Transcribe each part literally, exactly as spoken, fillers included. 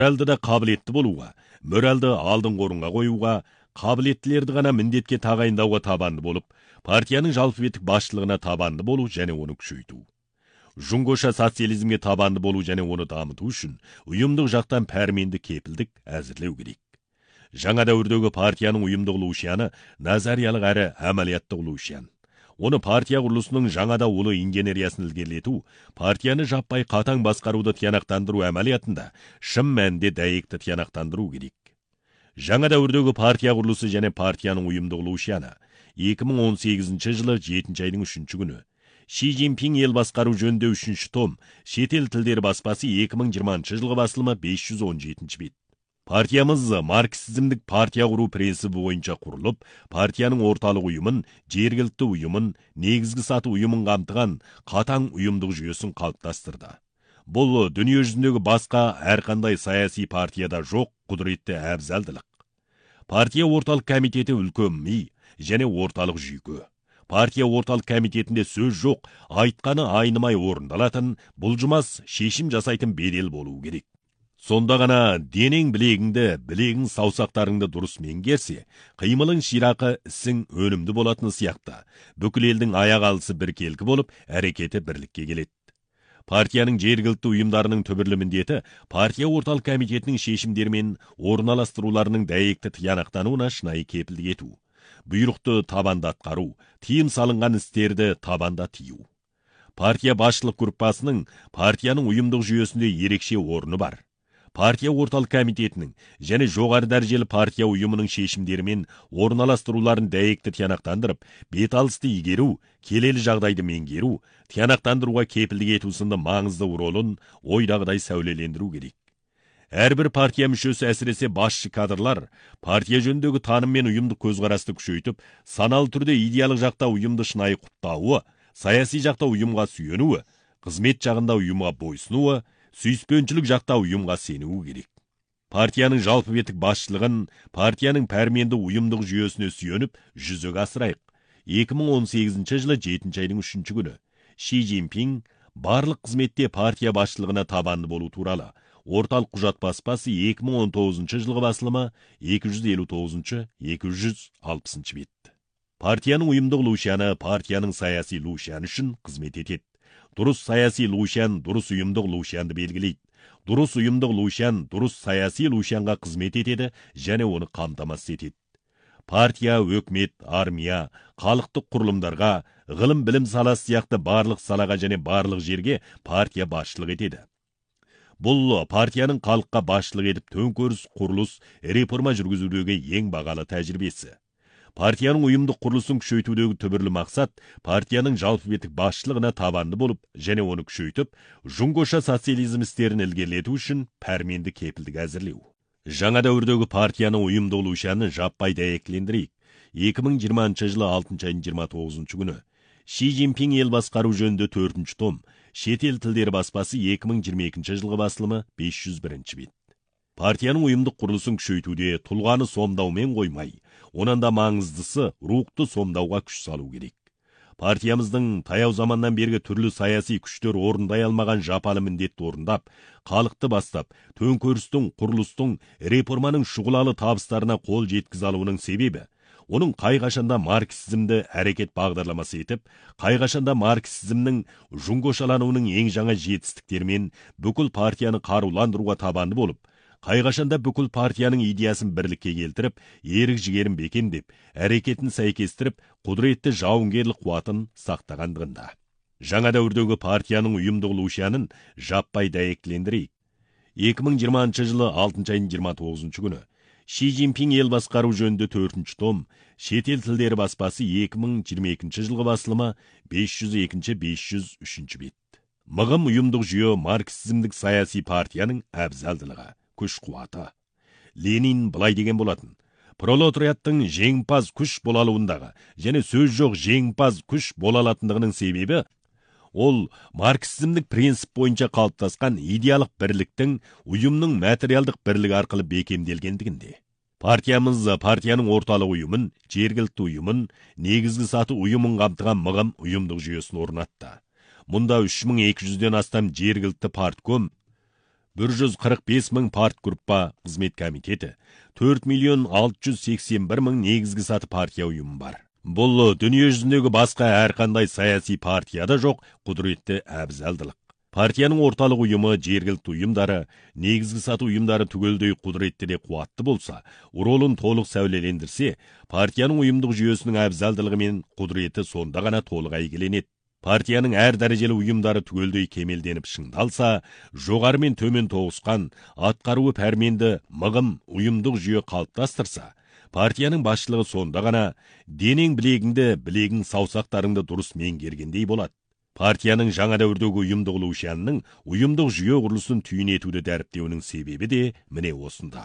моральды да қабілетті болуға, моральды алдыңғы орынға қоюға, қабілеттілерді ғана міндетке тағайындауға табанды болып, партияның жалпы беттік басшылығына табанды болу және оны күшейту. Жұңғоша социализмге табанды болу және оны дамыту үшін ұйымдық жақтан пәрменді кепілдік әзірлеу керек. Жаңа дәуірдегі партияның ұйымдық лушияны назариялық әрі әмәлияттық лушиян. Оны партия құрылысының жаңада ұлы инженериясын ілгерілету, партияны жаппай қатаң басқаруды тиянақтандыру әмәлиятында шын мәнінде дәйекті тиянақтандыру керек. Жаңа дәуірдегі партия құрылысы және партияның ұйымдық лушияны екі мың он сегізінші жылы жетінші айдың үшінші күні. Ши Цзиньпин ел басқару жөнінде үшінші том, шетел тілдері баспасы екі мың жиырмасыншы жылғы басылымы бес жүз он жетінші бет. Партиямыз марксизмдік партия құру принципі бойынша құрылып, партияның орталық ұйымын, жергілікті ұйымын, негізгі саты ұйымын қамтыған қатаң ұйымдық жүйесін қалыптастырды. Бұл дүние жүзіндегі басқа әрқандай саяси партияда жоқ құдіретті әбзалдылық. Партия орталық комитеті үлкен ми және орталық жүйке. Партия орталық комитетінде сөз жоқ, айтқаны айнымай орындалатын, бұлжымас шешім жасайтын бедел болуы керек. Сонда ғана денең білегіңді, білегің саусақтарыңды дұрыс меңгерсе, қимылың ширақы, ісің өнімді болатыны сияқты, бүкіл елдің аяқ алысы біркелкі болып, әрекеті бірлікке келеді. Партияның жергілікті ұйымдарының түбірлі міндеті партия орталық комитетінің шешімдері мен орналастыруларының дәйекті тиянақтануына шынайы кепілдік ету. Бұйрықты табанда атқару, тиым салынған істерді табанда тию. Партия басшылық группасының партияның ұйымдық жүйесінде ерекше орны бар. Партия орталық комитетінің және жоғары дәрежелі партия ұйымының шешімдері мен орналастыруларын дәйекті тиянақтандырып, беталысты игеру, келелі жағдайды меңгеру, тиянақтандыруға кепілдік ету сынды маңызды ролын ойдағыдай сәулелендіру керек. Әрбір партия мүшесі әсіресе басшы кадрлар партия жөніндегі таным мен ұйымдық көзқарасты күшейтіп, саналы түрде идеялық жақта ұйымды шынайы құптауы, саяси жақта ұйымға сүйенуі, қызмет жағында ұйымға бойсынуы, сүйіспеншілік жақта ұйымға сенуі керек. Партияның жалпы беттік басшылығын партияның пәрменді ұйымдық жүйесіне сүйеніп жүзеге асырайық. екі мың он сегізінші жылы жетінші айдың үшінші күні Ши Цзиньпин барлық қызметте партия басшылығына табанды болу туралы орталық құжат баспасы екі мың он тоғызыншы жылғы басылымы екі жүз елу тоғызыншы - екі жүз алпысыншы бет. Партияның ұйымдық лушияны партияның саяси лушияны үшін қызмет етеді. Дұрыс саяси лушиян дұрыс ұйымдық лушиянды белгілейді. Дұрыс ұйымдық лушиян дұрыс саяси лушиянға қызмет етеді және оны қамтамасыз етеді. Партия, өкімет, армия, халықтық құрылымдарға, ғылым білім саласы сияқты барлық салаға және барлық жерге партия басшылық етеді. Бұл партияның халыққа басшылық етіп төңкеріс, құрылыс, реформа жүргізудегі ең бағалы тәжірибесі. Партияның ұйымдық құрылысын күшейтудегі түбірлі мақсат партияның жалпы беттік басшылығына табанды болып және оны күшейтіп, жұңғоша социализм істерін ілгерілету үшін пәрменді кепілдік әзірлеу. Жаңа дәуірдегі партияның ұйымдық лушияны жаппай дәйектілендірейік. екі мың жиырмасыншы жылы алтыншы айдың жиырма тоғызыншы күні Ши Цзиньпин ел басқару жөнінде төртінші том, шетел тілдері баспасы екі мың жиырма екінші жылғы басылымы бес жүз бірінші бет. Партияның ұйымдық құрылысын күшейтуде тұлғаны сомдаумен қоймай, онан да маңыздысы рухты сомдауға күш салу керек. Партиямыздың таяу заманнан бергі түрлі саяси күштер орындай алмаған жапалы міндетті орындап, халықты бастап, төңкерістің, құрылыстың, реформаның шұғылалы табыстарына қол жеткізе алуының себебі, оның қайғашанда марксизмді әрекет бағдарламасы етіп, қайғашанда марксизмнің жұңғошалануының ең жаңа жетістіктермен бүкіл партияны қаруландыруға табанды болып, қайғашанда бүкіл партияның идеясын бірлікке келтіріп, ерік жігерін бекемдеп, әрекетін сәйкестіріп, құдіретті жауынгерлік қуатын сақтағандығында. Жаңа дәуірдегі партияның ұйымдық лушиянын жаппай дәйектілендірейік. екі мың жиырмасыншы жылы алтыншы айдың жиырма тоғызыншы күні Ши Цзиньпин ел басқару жөнінде төртінші том, шетел тілдері баспасы екі мың жиырма екінші жылғы басылымы бес жүз екінші - бес жүз үшінші бет. Мығым ұйымдық жүйе марксизмдік саяси партияның әбзалдылығы, күш-қуаты. Ленин былай деген болатын: пролетариаттың жеңімпаз күш бола алуындағы және сөз жоқ жеңімпаз күш бола алатындығының себебі ол марксизмдік принцип бойынша қалыптасқан идеялық бірліктің ұйымның материалдық бірлігі арқылы бекемделгендігінде. Партиямыз партияның орталық ұйымын, жергілікті ұйымын, негізгі саты ұйымын қамтыған мығым ұйымдық жүйесін орнатты. Мұнда үш мың екі жүзден астам жергілікті партком, bir жүз қырық бес мың партгруппа қызмет комитеті, төрт миллион алты жүз сексен бір мың негізгі саты партия ұйымы бар. Бұл дүние жүзіндегі басқа әрқандай саяси партияда жоқ құдіретті әбзалдылық. Партияның орталық ұйымы, жергілікті ұйымдары, негізгі саты ұйымдары түгелдей құдіретті де қуатты болса, ролын толық сәулелендірсе, партияның ұйымдық жүйесінің әбзалдылығы мен құдіреті сонда ғана толық әйгіленеді. Партияның әр дәрежелі ұйымдары түгелдей кемелденіп шыңдалса, жоғары мен төмен тоғысқан, атқаруы пәрменді мығым ұйымдық жүйе қалыптастырса, партияның басшылығы сонда ғана денең білегіңді, білегің саусақтарыңды дұрыс меңгергендей болады. Партияның жаңа дәуірдегі ұйымдық өлшемінің ұйымдық жүйе құрылысын түйін етуді дәріптеуінің себебі де міне осында.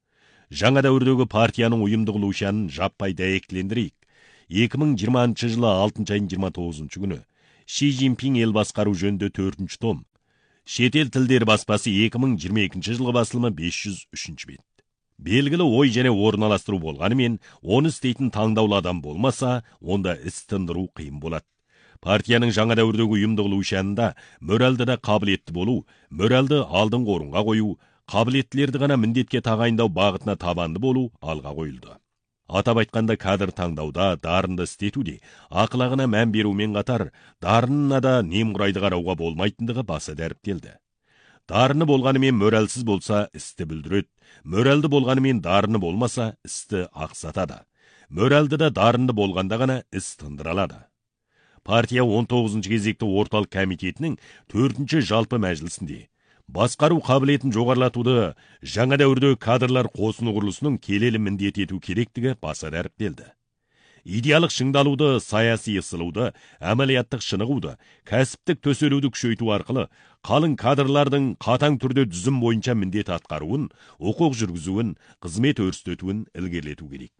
Жаңа дәуірдегі партияның ұйымдық өлшемін жаппай дәйектілендірейік. екі мың жиырмасыншы жылы алтыншы айының жиырма тоғызыншы күні Ши Цзиньпин ел басқару жөнінде төртінші том. Шетел тілдері баспасы екі мың жиырма екінші жылғы басылымы бес жүз үшінші бет. Белгілі ой және орналастыру болғанымен, оны істейтін таңдаулы адам болмаса, онда іс тындыру қиын болады. Партияның жаңа дәуірдегі ұйымдық өлшемінде моральды да қабілетті болу, моральды алдыңғы орынға қою, қабілеттілерді ғана міндетке тағайындау бағытына табанды болу алға қойылды. Атап айтқанда кадр таңдауда, дарынды істетуде, ақылағына мән берумен қатар, дарынына да немқұрайды қарауға болмайтындығы баса дәріптелді. Дарыны болғанымен моральсыз болса, істі бүлдіреді. Моральды болғанымен дарыны болмаса, істі ақсатады. Моральды да дарынды болғанда ғана іс тындырылады. Партия он тоғызыншы кезекті орталық комитетінің төртінші жалпы мәжілісінде басқару қабілетін жоғарылатуды жаңа дәуірдегі кадрлар қосыны құрылысының келелі міндет ету керектігі баса дәріптелді. Идеялық шыңдалуды, саяси ысылуды, әмәлияттық шынығуды, кәсіптік төселуді күшейту арқылы қалың кадрлардың қатаң түрде дүзім бойынша міндет атқаруын, оқуқ жүргізуін, қызмет өрістетуін ілгерілету керек.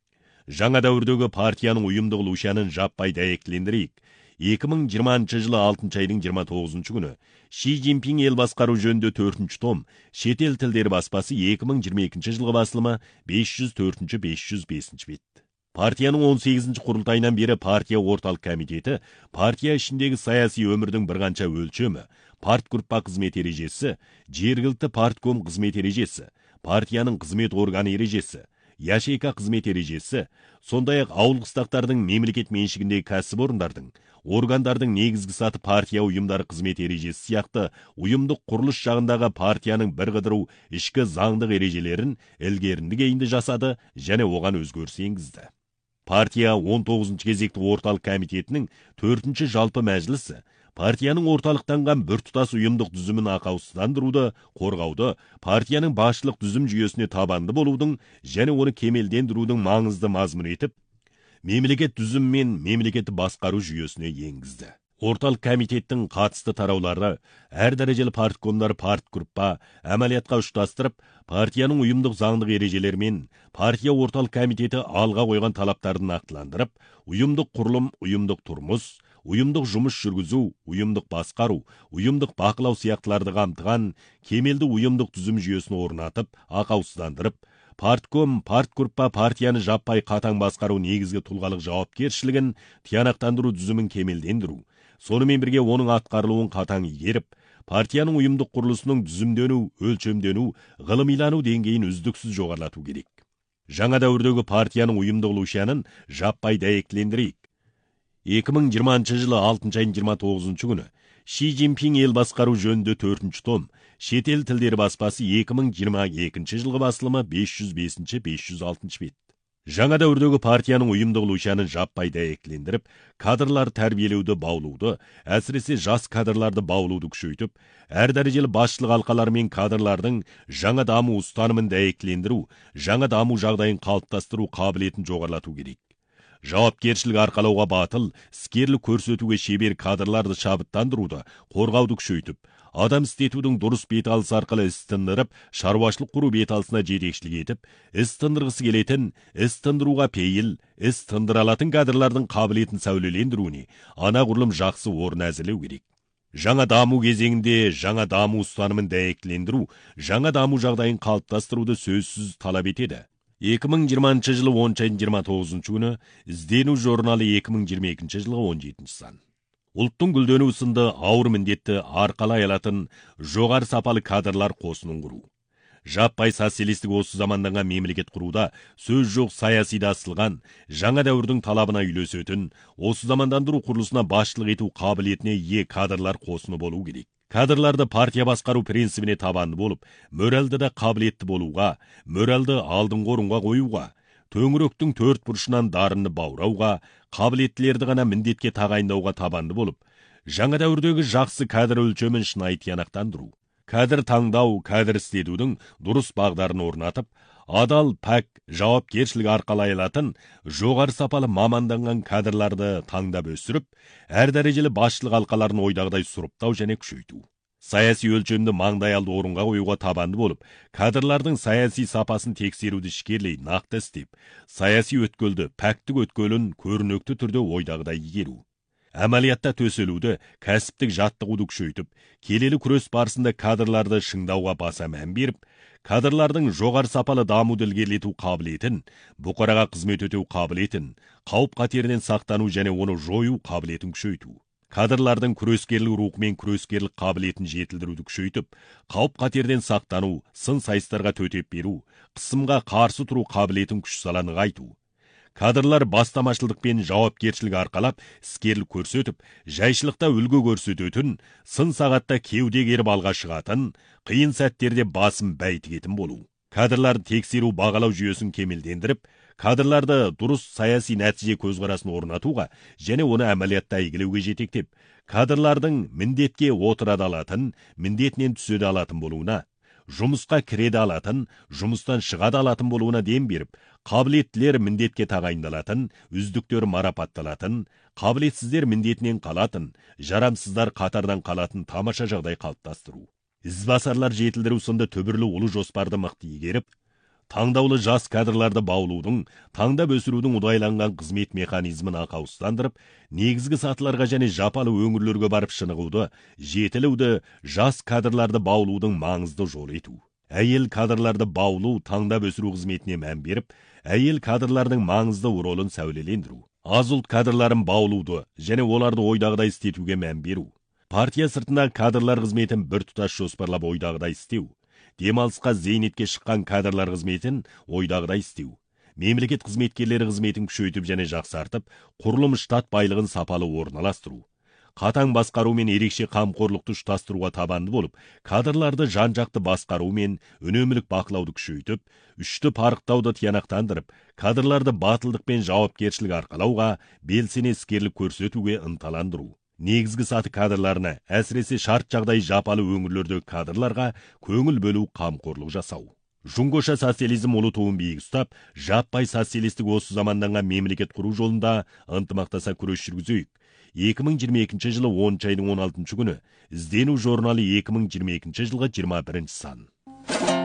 Жаңа дәуірдегі партияның ұйымдық өлшемін жаппай дәйектілендірейік. екі мың жиырмасыншы жылы алтыншы айының жиырма тоғызыншы күні Ши Цзиньпин ел басқару жөнінде төртінші том, шетел тілдері баспасы екі мың жиырма екінші жылғы басылымы бес жүз төртінші бес жүз бесінші бет. Партияның он сегізінші құрылтайынан бері партия орталық комитеті, партия ішіндегі саяси өмірдің бірқанша өлшемі, партгруппа қызмет ережесі, жергілікті партком қызмет ережесі, партияның қызмет органы ережесі, яшейка қызмет ережесі, сондай-ақ ауыл қыстақтардың мемлекет меншігіндегі кәсіпорындардың, органдардың негізгі саты партия ұйымдары қызмет ережесі сияқты ұйымдық құрылыс жағындағы партияның бір қыдыру ішкі заңдық ережелерін ілгерінді кейінді жасады және оған өзгеріс енгізді. Партия он тоғызыншы кезекті орталық комитетінің төртінші жалпы мәжілісі партияның орталықтанған біртұтас ұйымдық дүзімін ақаусыздандыруды, қорғауды, партияның басшылық дүзім жүйесіне табанды болудың және оны кемелдендірудің маңызды мазмұн етіп, мемлекет дүзім мен мемлекетті басқару жүйесіне енгізді. Орталық комитеттің қатысты тараулары әр дәрежелі парткомдар партгруппа әмәлиятқа ұштастырып, партияның ұйымдық заңдық ережелерімен партия орталық комитеті алға қойған талаптарын нақтыландырып, ұйымдық құрылым, ұйымдық тұрмыс, ұйымдық жұмыс жүргізу, ұйымдық басқару, ұйымдық бақылау сияқтыларды қамтыған кемелді ұйымдық түзім жүйесін орнатып, ақаусыздандырып, партком, партгруппа партияны жаппай қатаң басқару негізгі тұлғалық жауапкершілігін тиянақтандыру түзімін кемелдендіру, сонымен бірге оның атқарылуын қатаң игеріп, партияның ұйымдық құрылысының түзімдену, өлшемдену, ғылымилану деңгейін үздіксіз жоғарылату керек. Жаңа дәуірдегі партияның ұйымдық өлшемін жаппай дәйектілендірейік. екі мың жиырмасыншы жылы алтыншы айының жиырма тоғызыншы күні Ши Цзиньпин ел басқару жөнінде төртінші том, шетел тілдері баспасы екі мың жиырма екінші жылғы басылымы бес жүз бесінші бес жүз алтыншы бет. Жаңа дәуірдегі партияның ұйымдық өлшемін жаппай дәйектілендіріп, кадрлар тәрбиелеуді баулуды, әсіресе жас кадрларды баулуды күшейтіп, әр дәрежелі басшылық алқалары мен кадрлардың жаңа даму ұстанымын дәйектілендіру, жаңа даму жағдайын қалыптастыру қабілетін жоғарылату керек. Жауапкершілік арқалауға батыл, іскерлік көрсетуге шебер кадрларды шабыттандыруды, қорғауды күшейтіп, адам істетудің дұрыс беталысы арқылы іс тындырып, шаруашылық құру беталысына жетекшілік етіп, іс тындырғысы келетін, іс тындыруға пейіл, іс тындыра алатын кадрлардың қабілетін сәулелендіруіне анағұрлым жақсы орын әзірлеу керек. Жаңа даму кезеңінде жаңа даму ұстанымын дәйектілендіру, жаңа даму жағдайын қалыптастыруды сөзсіз талап етеді. екі мың жиырмасыншы жылы оныншы айының жиырма тоғызыншы күні іздену журналы екі мың жиырма екінші жылғы он жетінші сан. Ұлттың гүлденуі сынды ауыр міндетті арқалай алатын жоғары сапалы кадрлар қосынын құру. Жаппай социалистік осы заманданған мемлекет құруда сөз жоқ саясида асылған, жаңа дәуірдің талабына үйлесетін, осы замандандыру құрылысына басшылық ету қабілетіне ие кадрлар қосыны болу керек. Кадрларды партия басқару принцибіне табанды болып, моральды да қабілетті болуға, моральды алдыңғы орынға қоюға, төңіректің төрт бұрышынан дарынды баурауға, қабілеттілерді ғана міндетке тағайындауға табанды болып, жаңа дәуірдегі жақсы кадр өлшемін шынайы тиянақтандыру. Кадр таңдау, кадр істетудің дұрыс бағдарын орнатып, адал, пәк, жауапкершілік арқалай алатын жоғары сапалы маманданған кадрларды таңдап өсіріп, әр дәрежелі басшылық алқаларын ойдағыдай сұрыптау және күшейту. Саяси өлшемді маңдайалды орынға қоюға табанды болып, кадрлардың саяси сапасын тексеруді ішкерлей нақты істеп, саяси өткелді, пәктік өткелін көрнекті түрде ойдағыдай игеру. Әмәлиятта төселуді, кәсіптік жаттығуды күшейтіп, келелі күрес барысында кадрларды шыңдауға баса мән беріп, кадрлардың жоғары сапалы дамуды ілгерілету қабілетін, бұқараға қызмет ету қабілетін, қауіп қатерінен сақтану және оны жою қабілетін күшейту. Кадрлардың күрескерлік рухы мен күрескерлік қабілетін жетілдіруді күшейтіп, қауіп қатерден сақтану, сын сайыстарға төтеп беру, қысымға қарсы тұру қабілетін күш сала нығайту. Кадрлар бастамашылдық пен жауапкершілік арқалап, іскерлік көрсетіп, жайшылықта үлгі көрсететін, сын сағатта кеуде керіп алға шығатын, қиын сәттерде басым бәйтігетін болу. Кадрларды тексеру бағалау жүйесін кемелдендіріп, кадрларды дұрыс саяси нәтиже көзқарасын орнатуға және оны әмәлиятта игілеуге жетектеп, кадрлардың міндетке отырады алатын, міндетінен түседі алатын болуына, жұмысқа кіреді алатын, жұмыстан шығады алатын болуына дем беріп, қабілеттілер міндетке тағайындалатын, үздіктер марапатталатын, қабілетсіздер міндетінен қалатын, жарамсыздар қатардан қалатын тамаша жағдай қалыптастыру. Ізбасарлар жетілдіру сынды түбірлі ұлы жоспарды мықты игеріп, таңдаулы жас кадрларды баулудың, таңдап өсірудің ұдайланған қызмет механизмін ақауыстандырып, негізгі сатыларға және жапалы өңірлерге барып шынығуды, жетілуді, жас кадрларды баулудың маңызды жолы ету. Әйел кадрларды баулу, таңдап өсіру қызметіне мән беріп, әйел кадрлардың маңызды ролын сәулелендіру. Аз ұлт кадрларын баулуды және оларды ойдағыдай істетуге мән беру. Партия сыртында кадрлар қызметін бір тұтас жоспарлап ойдағыдай істеу. Демалысқа зейнетке шыққан кадрлар қызметін ойдағыдай істеу. Мемлекет қызметкерлері қызметін күшейтіп және жақсартып, құрылым штат байлығын сапалы орналастыру. Қатаң басқару мен ерекше қамқорлықты ұштастыруға табанды болып, кадрларды жан-жақты басқару мен үнемілік бақылауды күшейтіп, үшті парықтауды тиянақтандырып, кадрларды батылдық пен жауапкершілік арқалауға, белсене іскерлік көрсетуге ынталандыру. Негізгі саты кадрларына, әсіресе шарт жағдай жапалы өңірлердегі кадрларға көңіл бөлу, қамқорлық жасау. Жұңғоша социализм ұлы туын биік ұстап, жаппай социалистік осы заманданған мемлекет құру жолында ынтымақтаса күрес жүргізейік. екі мың жиырма екінші жылы оныншы айдың он алтыншы күні іздену журналы екі мың жиырма екінші жылғы жиырма бірінші сан.